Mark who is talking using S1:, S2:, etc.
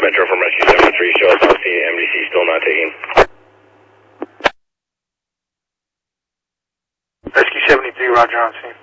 S1: Metro from Rescue 73, show us on scene, MDC still not taking.
S2: Rescue 73, roger on scene.